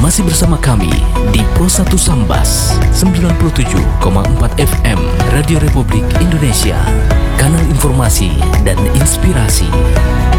Masih bersama kami di Pro 1 Sambas 97,4 FM Radio Republik Indonesia, kanal informasi dan inspirasi.